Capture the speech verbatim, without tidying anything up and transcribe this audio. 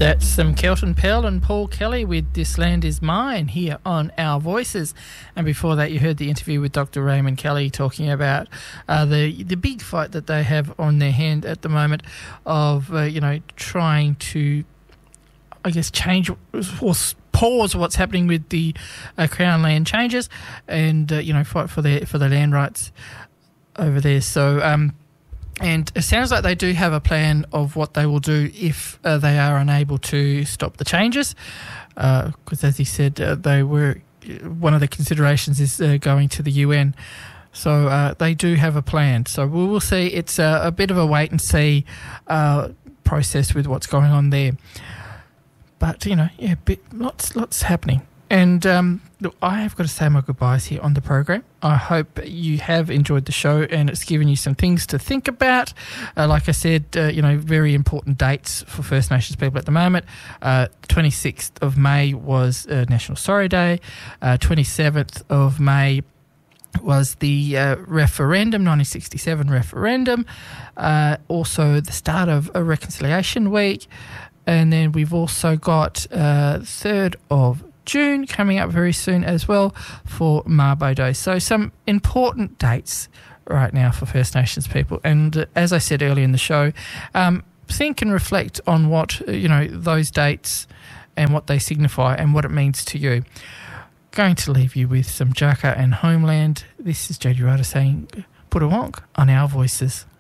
That's um, Kelton Pell and Paul Kelly with This Land Is Mine here on Our Voices. And before that, you heard the interview with Doctor Raymond Kelly talking about uh, the the big fight that they have on their hand at the moment of, uh, you know, trying to, I guess, change or pause what's happening with the uh, Crown land changes and, uh, you know, fight for their, for the land rights over there. So, um, and it sounds like they do have a plan of what they will do if uh, they are unable to stop the changes, because uh, as he said, uh, they were one of the considerations is uh, going to the U N. So uh, they do have a plan. So we will see. It's a, a bit of a wait and see uh, process with what's going on there. But you know, yeah, bit, lots, lots happening. And um, look, I have got to say my goodbyes here on the program. I hope you have enjoyed the show and it's given you some things to think about. Uh, like I said, uh, you know, very important dates for First Nations people at the moment. Uh, twenty-sixth of May was uh, National Sorry Day. Uh, twenty-seventh of May was the uh, referendum, nineteen sixty-seven referendum. Uh, also the start of a Reconciliation Week. And then we've also got uh, third of June coming up very soon as well for Mabo Day. So some important dates right now for First Nations people. And uh, as I said earlier in the show, um, think and reflect on what, uh, you know, those dates and what they signify and what it means to you. Going to leave you with some Jaka and Homeland. This is Jodie Ryder saying Put a wonk on Our Voices.